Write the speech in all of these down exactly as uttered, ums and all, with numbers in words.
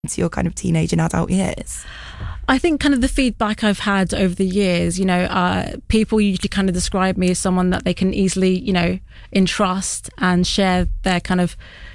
your kind of teenage and adult years? I think kind of the feedback I've had over the years, you know, uh, people usually kind of describe me as someone that they can easily, you know, entrust and share their kind of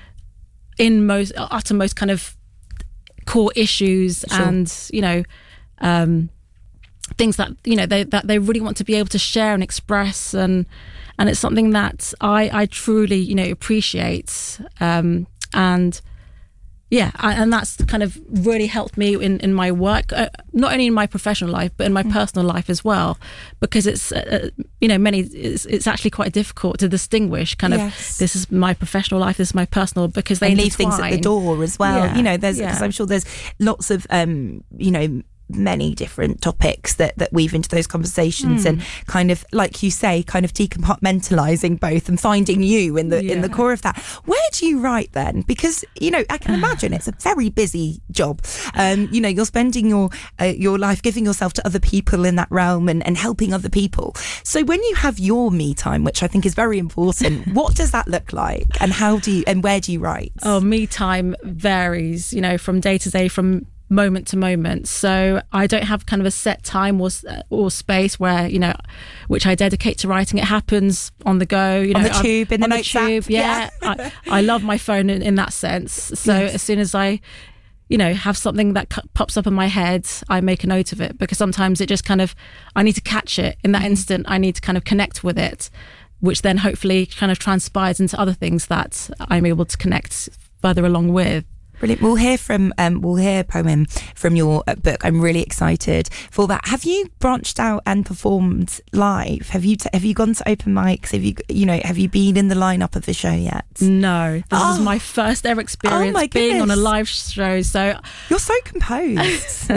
inmost, uttermost kind of core issues. Sure. And, you know, um, things that, you know, they, that they really want to be able to share and express. And, and it's something that I, I truly, you know, appreciate. Um, and, Yeah, and that's kind of really helped me in, in my work, uh, not only in my professional life, but in my mm. personal life as well, because it's, uh, you know, many, it's, it's actually quite difficult to distinguish kind of, yes. this is my professional life, this is my personal, because they and leave things at the door as well. Yeah. You know, there's, because yeah. I'm sure there's lots of, um, you know, many different topics that, that weave into those conversations mm. and kind of, like you say, kind of decompartmentalising both and finding you in the yeah. in the core of that. Where do you write then? Because, you know, I can imagine it's a very busy job. Um, you know, you're spending your uh, your life giving yourself to other people in that realm and, and helping other people. So when you have your me time, which I think is very important, what does that look like, and how do you and where do you write? Oh, me time varies, you know, from day to day, from moment to moment. So I don't have kind of a set time or or space where, you know, which I dedicate to writing. It happens on the go, you know, on the tube, in the, on the notes tube. app. Yeah, yeah. I, I love my phone in, in that sense. So yes. as soon as I, you know, have something that c- pops up in my head, I make a note of it, because sometimes it just kind of, I need to catch it in that mm. instant. I need to kind of connect with it, which then hopefully kind of transpires into other things that I'm able to connect further along with. Brilliant. We'll hear from um, we'll hear a poem from your uh, book. I'm really excited for that. Have you branched out and performed live? Have you t- have you gone to open mics? Have you you know have you been in the lineup of the show yet? No, this oh. is my first ever experience oh being on a live show. So you're so composed.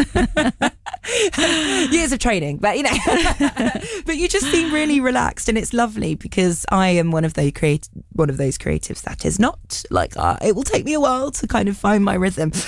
Years of training, but you know, but you just seem really relaxed, and it's lovely, because I am one of those creat- one of those creatives that is not like that. It will take me a while to kind of find my rhythm.